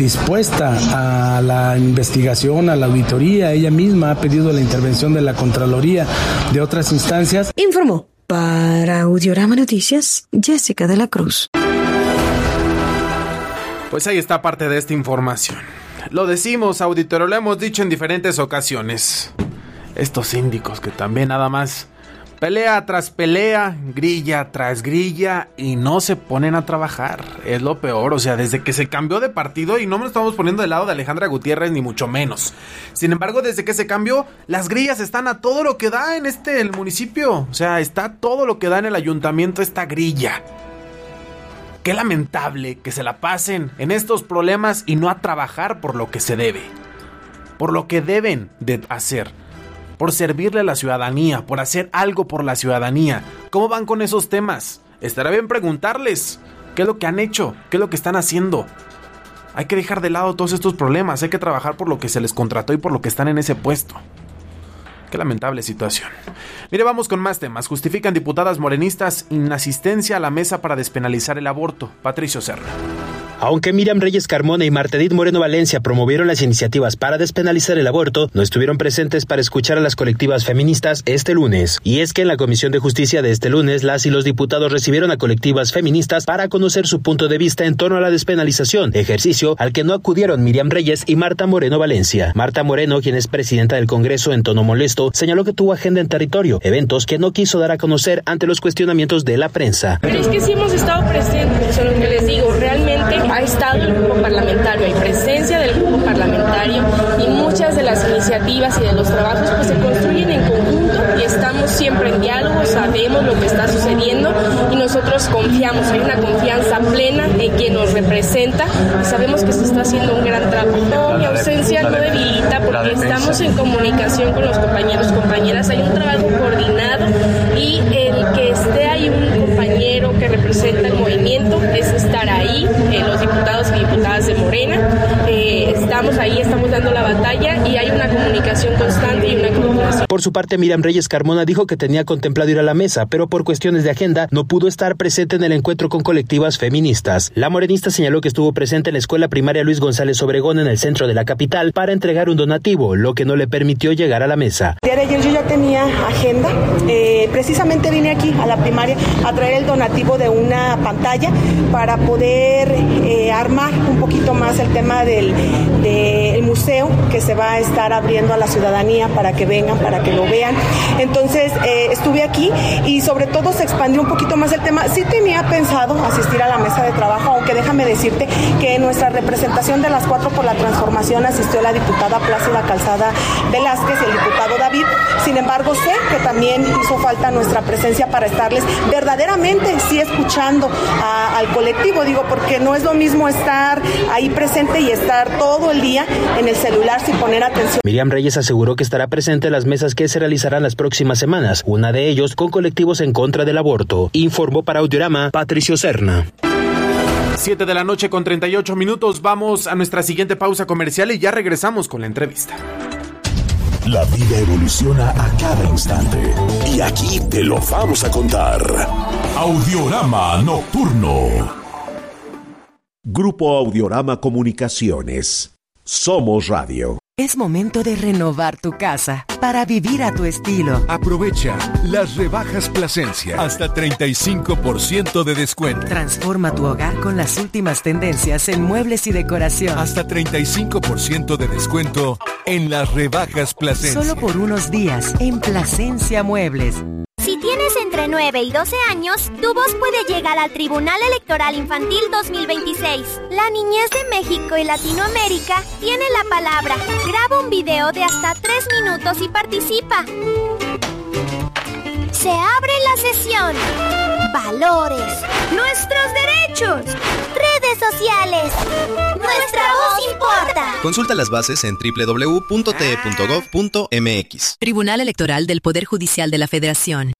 dispuesta a la investigación, a la auditoría. Ella misma ha pedido la intervención de la Contraloría, de otras instancias. Informó para Audiorama Noticias, Jessica de la Cruz. Pues ahí está parte de esta información. Lo decimos, auditorio, lo hemos dicho en diferentes ocasiones. Estos síndicos que también nada más pelea tras pelea, grilla tras grilla y no se ponen a trabajar. Es lo peor, o sea, desde que se cambió de partido, y no me estamos poniendo del lado de Alejandra Gutiérrez ni mucho menos. Sin embargo, desde que se cambió, las grillas están a todo lo que da en este el municipio. O sea, está todo lo que da en el ayuntamiento esta grilla. Qué lamentable que se la pasen en estos problemas y no a trabajar por lo que se debe, por lo que deben de hacer, por servirle a la ciudadanía, por hacer algo por la ciudadanía. ¿Cómo van con esos temas? Estará bien preguntarles qué es lo que han hecho, qué es lo que están haciendo. Hay que dejar de lado todos estos problemas, hay que trabajar por lo que se les contrató y por lo que están en ese puesto. Qué lamentable situación. Mire, vamos con más temas. Justifican diputadas morenistas inasistencia a la mesa para despenalizar el aborto. Patricio Serna. Aunque Miriam Reyes Carmona y Marta Edith Moreno Valencia promovieron las iniciativas para despenalizar el aborto, no estuvieron presentes para escuchar a las colectivas feministas este lunes. Y es que en la Comisión de Justicia de este lunes, las y los diputados recibieron a colectivas feministas para conocer su punto de vista en torno a la despenalización, ejercicio al que no acudieron Miriam Reyes y Marta Moreno Valencia. Marta Moreno, quien es presidenta del Congreso, en tono molesto, señaló que tuvo agenda en territorio, eventos que no quiso dar a conocer ante los cuestionamientos de la prensa. Pero es que sí hemos estado presentes, eso es lo que les digo, realmente ha estado el grupo parlamentario, hay presencia del grupo parlamentario y muchas de las iniciativas y de los trabajos pues se construyen en conjunto y estamos siempre en diálogo, sabemos lo que está sucediendo y nosotros confiamos, hay una confianza plena en quien nos representa y sabemos que se está haciendo un gran trabajo. No, mi ausencia no debilita porque estamos en comunicación con los compañeros, compañeras, hay un trabajo coordinado y el que esté ahí un compañero que representa el movimiento es estar ahí, eh, los diputados y diputadas de Morena, eh, estamos ahí, estamos dando la batalla y hay una comunicación constante y una comunicación. Por su parte, Miriam Reyes Carmona dijo que tenía contemplado ir a la mesa, pero por cuestiones de agenda no pudo estar presente en el encuentro con colectivas feministas. La morenista señaló que estuvo presente en la escuela primaria Luis González Obregón en el centro de la capital para entregar un donativo, lo que no le permitió llegar a la mesa. El día de ayer yo ya tenía agenda, eh, precisamente vine aquí a la primaria a traer el donativo de una pantalla para poder eh, armar un poquito más el tema del, del museo que se va a estar abriendo a la ciudadanía para que vengan, para que lo vean. Entonces eh, estuve aquí y sobre todo se expandió un poquito más el tema. Sí tenía pensado asistir a la mesa de trabajo, aunque déjame decirte que en nuestra representación de las Cuatro por la Transformación asistió la diputada Plácida Calzada Velázquez y el diputado David. Sin embargo, sé que también hizo falta nuestra presencia para estarles verdaderamente sí escuchando a, al colectivo, digo, porque no es lo mismo estar ahí presente y estar todo el día en el celular sin poner atención. Miriam Reyes aseguró que estará presente en las mesas que se realizarán las próximas semanas, una de ellos con colectivos en contra del aborto. Informó para Audiorama Patricio Serna. siete de la noche con treinta y ocho minutos, vamos a nuestra siguiente pausa comercial y ya regresamos con la entrevista. La vida evoluciona a cada instante y aquí te lo vamos a contar. Audiorama Nocturno. Grupo Audiorama Comunicaciones. Somos Radio. Es momento de renovar tu casa para vivir a tu estilo. Aprovecha las rebajas Plasencia. Hasta treinta y cinco por ciento de descuento. Transforma tu hogar con las últimas tendencias en muebles y decoración. Hasta treinta y cinco por ciento de descuento en las rebajas Plasencia. Solo por unos días en Plasencia Muebles. Si tienes entre nueve y doce años, tu voz puede llegar al Tribunal Electoral Infantil dos mil veintiséis. La niñez de México y Latinoamérica tiene la palabra. Graba un video de hasta tres minutos y participa. Se abre la sesión. Valores. Nuestros derechos. Redes sociales. Nuestra voz importa. Consulta las bases en doble u doble u doble u punto t e punto gov punto m x. Tribunal Electoral del Poder Judicial de la Federación.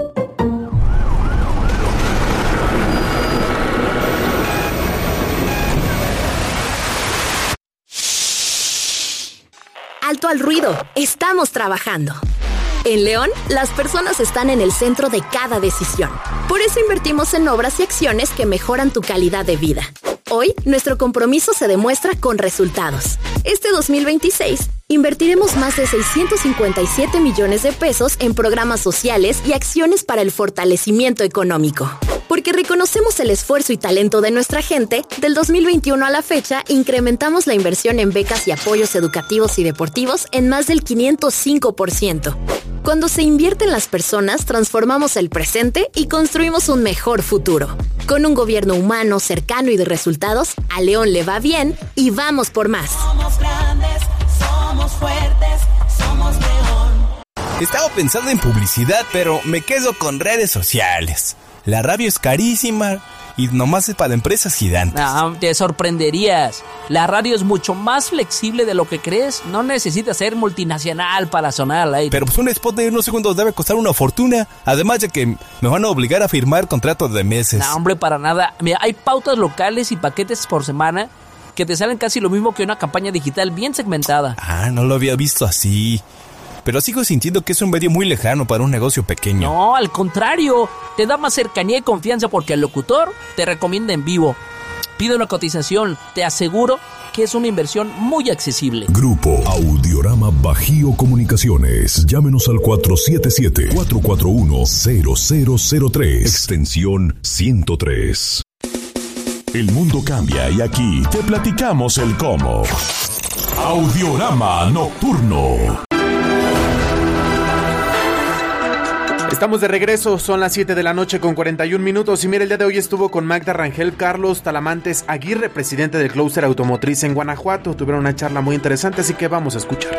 Alto al ruido. Estamos trabajando. En León, las personas están en el centro de cada decisión. Por eso invertimos en obras y acciones que mejoran tu calidad de vida. Hoy, nuestro compromiso se demuestra con resultados. Este dos mil veintiséis, invertiremos más de seiscientos cincuenta y siete millones de pesos en programas sociales y acciones para el fortalecimiento económico. Porque Porque reconocemos el esfuerzo y talento de nuestra gente, del dos mil veintiuno a la fecha incrementamos la inversión en becas y apoyos educativos y deportivos en más del quinientos cinco por ciento. Cuando se invierte en las personas, transformamos el presente y construimos un mejor futuro. Con un gobierno humano, cercano y de resultados, a León le va bien y vamos por más. Somos grandes, somos fuertes, somos León. Estaba pensando en publicidad, pero me quedo con redes sociales. La radio es carísima y nomás es para empresas gigantes. No, te sorprenderías. La radio es mucho más flexible de lo que crees. No necesitas ser multinacional para sonar al aire. Pero pues un spot de unos segundos debe costar una fortuna. Además de que me van a obligar a firmar contratos de meses. No, hombre, para nada. Mira, hay pautas locales y paquetes por semana que te salen casi lo mismo que una campaña digital bien segmentada. Ah, no lo había visto así. Pero sigo sintiendo que es un medio muy lejano para un negocio pequeño. No, al contrario. Te da más cercanía y confianza porque el locutor te recomienda en vivo. Pide una cotización. Te aseguro que es una inversión muy accesible. Grupo Audiorama Bajío Comunicaciones. Llámenos al cuatro siete siete, cuatro cuatro uno, cero cero cero tres. Extensión ciento tres. El mundo cambia y aquí te platicamos el cómo. Audiorama Nocturno. Estamos de regreso, son las siete de la noche con cuarenta y un minutos y mira, el día de hoy estuvo con Magda Rangel Carlos Talamantes Aguirre, presidente del Clúster Automotriz en Guanajuato. Tuvieron una charla muy interesante, así que vamos a escuchar.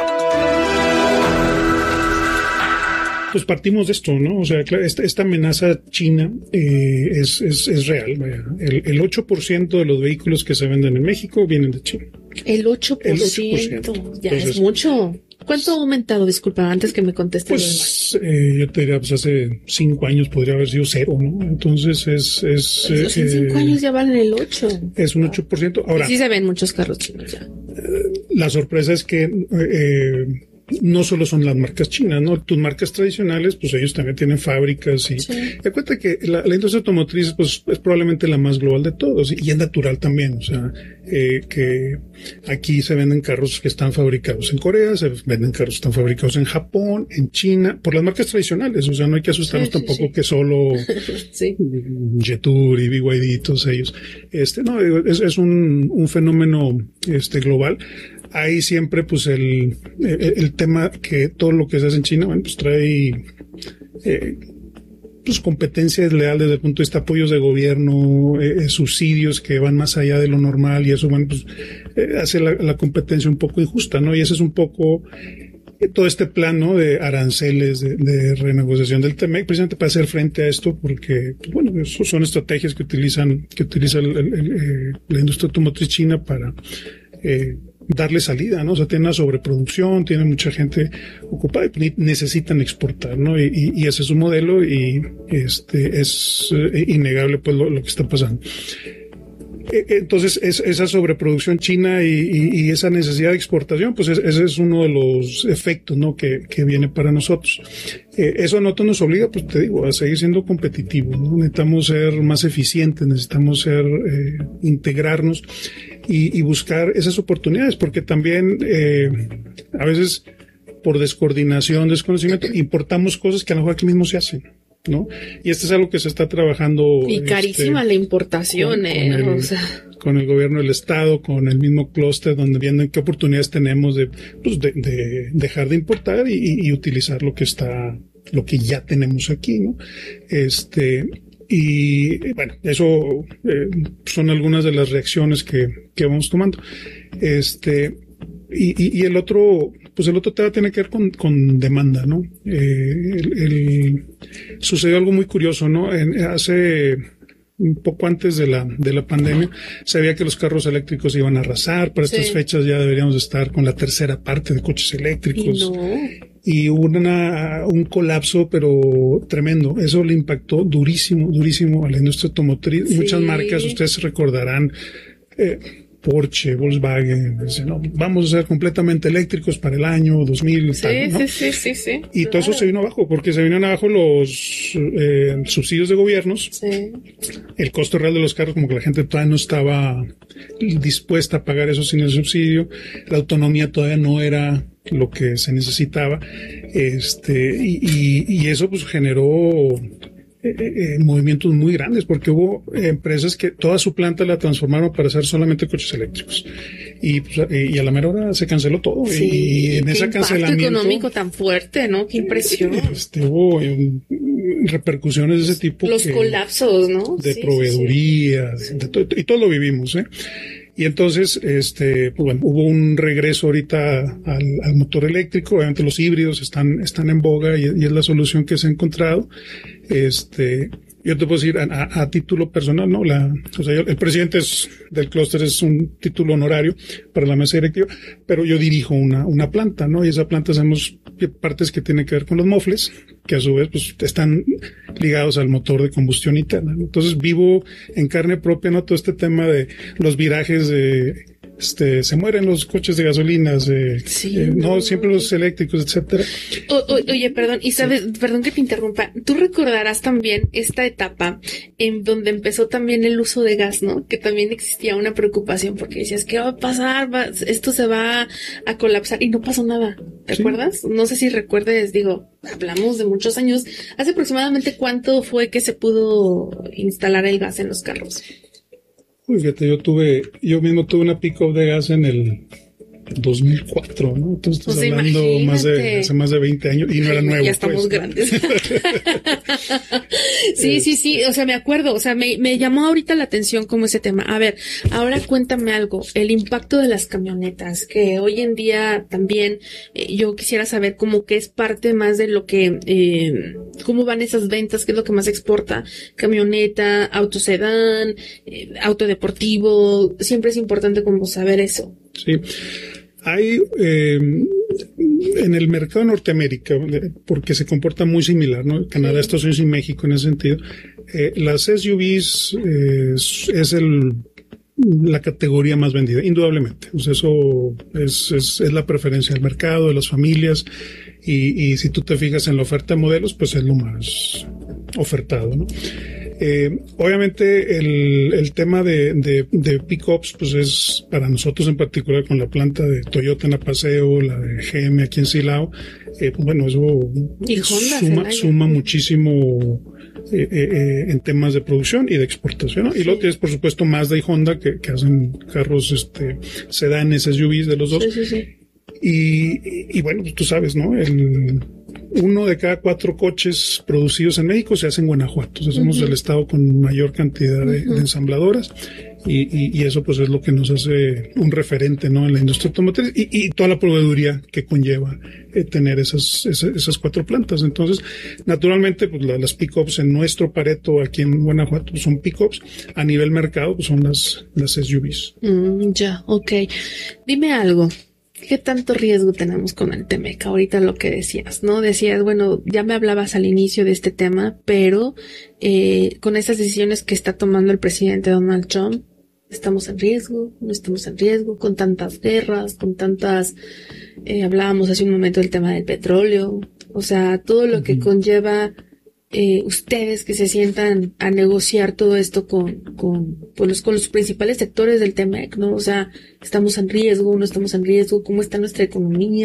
Pues partimos de esto, ¿no? O sea, esta, esta amenaza china eh, es, es, es real. Vaya. El, el ocho por ciento de los vehículos que se venden en México vienen de China. El ocho por ciento, el ocho por ciento. Ya Entonces, es mucho. ¿Cuánto ha aumentado? Disculpa, antes que me conteste. Pues eh, yo te diría, pues hace cinco años podría haber sido cero, ¿no? Entonces es... es pues en cinco eh, años ya valen el ocho. Es un ocho por ciento. Ahora, y sí se ven muchos carros chinos ya. Eh, la sorpresa es que... Eh, no solo son las marcas chinas, ¿no? Tus marcas tradicionales, pues ellos también tienen fábricas y... Sí. Te cuenta que la, la industria automotriz, pues, es probablemente la más global de todos y, y es natural también, o sea, eh, que aquí se venden carros que están fabricados en Corea, se venden carros que están fabricados en Japón, en China, por las marcas tradicionales, o sea, no hay que asustarnos sí, sí, tampoco sí. que solo sí. Jetour y B Y D y todos ellos. Este, no, es, es un, un fenómeno, este, global. Hay siempre, pues, el, el, el tema que todo lo que se hace en China, bueno, pues trae, eh, pues, competencia desleal desde el punto de vista de apoyos de gobierno, eh, subsidios que van más allá de lo normal y eso, bueno, pues, eh, hace la, la competencia un poco injusta, ¿no? Y ese es un poco eh, todo este plan, ¿no? De aranceles, de, de renegociación del T M E C, precisamente para hacer frente a esto, porque, pues, bueno, eso son estrategias que utilizan, que utiliza el, el, el, eh, la industria automotriz china para, eh, darle salida, ¿no? O sea, tienen una sobreproducción, tienen mucha gente ocupada y necesitan exportar, ¿no? Y, y, y ese es su modelo y este es eh, innegable, pues, lo, lo que está pasando. Entonces, es, esa sobreproducción china y, y, y esa necesidad de exportación, pues es, ese es uno de los efectos, ¿no? Que, que viene para nosotros. Eh, eso a nosotros nos obliga, pues te digo, a seguir siendo competitivos, ¿no? Necesitamos ser más eficientes, necesitamos ser, eh, integrarnos y, y buscar esas oportunidades, porque también, eh, a veces, por descoordinación, desconocimiento, importamos cosas que a lo mejor aquí mismo se hacen, ¿no? Y esto es algo que se está trabajando. Y carísima este, la importación, con, eh, con el, o sea. con el gobierno del estado, con el mismo clúster, donde vienen qué oportunidades tenemos de, pues, de, de dejar de importar y, y, y utilizar lo que está, lo que ya tenemos aquí, ¿no? Este, y bueno, eso eh, son algunas de las reacciones que, que vamos tomando. Este, y, y, y el otro, pues el otro tema tiene que ver con, con demanda, ¿no? Eh, el, el, sucedió algo muy curioso, ¿no? En, hace un poco antes de la, de la pandemia, se veía que los carros eléctricos iban a arrasar. Para sí. estas fechas ya deberíamos estar con la tercera parte de coches eléctricos. Y, no. y hubo una, un colapso, pero tremendo. Eso le impactó durísimo, durísimo a la industria automotriz. Sí. Muchas marcas, ustedes recordarán, eh, Porsche, Volkswagen, dice, no, vamos a ser completamente eléctricos para el año dos mil. Sí, tal, ¿no? sí, sí, sí, sí. Y claro. todo eso se vino abajo, porque se vinieron abajo los eh, subsidios de gobiernos. Sí. El costo real de los carros, como que la gente todavía no estaba dispuesta a pagar eso sin el subsidio. La autonomía todavía no era lo que se necesitaba. Este, y, y, y eso pues generó eh, eh, movimientos muy grandes, porque hubo eh, empresas que toda su planta la transformaron para hacer solamente coches eléctricos. Y, pues, y a la mera hora se canceló todo. Sí, y en ese cancelamiento económico tan fuerte, ¿no? Qué impresión. Este, hubo eh, repercusiones de ese tipo. Los que, colapsos, ¿no? De sí, proveeduría, sí, sí. De todo, y todo lo vivimos, ¿eh? Y entonces, este, pues bueno, hubo un regreso ahorita al, al motor eléctrico. Obviamente los híbridos están, están en boga y, y es la solución que se ha encontrado. Este, yo te puedo decir a, a, a título personal, ¿no? La, o sea, yo, el presidente es, del clúster es un título honorario para la mesa directiva, pero yo dirijo una, una planta, ¿no? Y esa planta hacemos partes que tienen que ver con los mofles, que a su vez, pues, están ligados al motor de combustión interna. Entonces vivo en carne propia, ¿no? Todo este tema de los virajes de, Este, se mueren los coches de gasolina, eh, sí, eh, no, no siempre los eléctricos, etcétera. O, o, oye, perdón, y sabes, sí. perdón que te interrumpa, tú recordarás también esta etapa en donde empezó también el uso de gas, ¿no? Que también existía una preocupación porque decías, ¿qué va a pasar? Va, esto se va a colapsar y no pasó nada, ¿te sí. acuerdas? No sé si recuerdes, digo, hablamos de muchos años, hace aproximadamente cuánto fue que se pudo instalar el gas en los carros. Uy, fíjate, yo tuve, yo mismo tuve una pick-up de gas en el dos mil cuatro, ¿no? Entonces estás pues hablando más de, hace más de veinte años y no era nuevo. Ya estamos pues, grandes. sí, sí, sí, o sea, me acuerdo, o sea, me, me llamó ahorita la atención como ese tema. A ver, ahora cuéntame algo, el impacto de las camionetas, que hoy en día también eh, yo quisiera saber como que es parte más de lo que, eh, cómo van esas ventas, qué es lo que más exporta, camioneta, auto sedán, eh, auto deportivo, siempre es importante como saber eso. Sí. Hay eh, en el mercado de Norteamérica, porque se comporta muy similar, ¿no? Canadá, Estados Unidos y México en ese sentido. Eh, las S U Vs eh, es, es el la categoría más vendida, indudablemente. O sea, eso es, es, es la preferencia del mercado, de las familias, y, y si tú te fijas en la oferta de modelos, pues es lo más ofertado, ¿no? Eh, obviamente el, el tema de, de, de pick-ups pues es para nosotros en particular con la planta de Toyota en Apaseo, la de G M aquí en Silao, eh, pues bueno, eso suma, suma muchísimo eh, eh, en temas de producción y de exportación, ¿no? Sí. Y luego tienes por supuesto Mazda y Honda que, que hacen carros este sedanes, S U Vs de los dos. Sí, sí, sí. Y, y, y bueno, pues tú sabes, ¿no? El uno de cada cuatro coches producidos en México se hace en Guanajuato. O sea, somos uh-huh. el estado con mayor cantidad de, uh-huh. de ensambladoras y, y, y eso pues es lo que nos hace un referente, ¿no? En la industria automotriz y, y toda la proveeduría que conlleva eh, tener esas, esas esas cuatro plantas. Entonces, naturalmente, pues la, las pick-ups en nuestro Pareto aquí en Guanajuato pues, son pick-ups. A nivel mercado pues son las, las S U Vs. Mm, ya, ok. Dime algo. ¿Qué tanto riesgo tenemos con el T-MEC? Ahorita lo que decías, ¿no? Decías, bueno, ya me hablabas al inicio de este tema, pero eh, con esas decisiones que está tomando el presidente Donald Trump, ¿estamos en riesgo? ¿No estamos en riesgo? Con tantas guerras, con tantas... Eh, hablábamos hace un momento del tema del petróleo, o sea, todo lo que conlleva... Eh, ustedes que se sientan a negociar todo esto con, con, pues los, con los principales sectores del T-MEC, ¿no? O sea, ¿estamos en riesgo? ¿No estamos en riesgo? ¿Cómo está nuestra economía?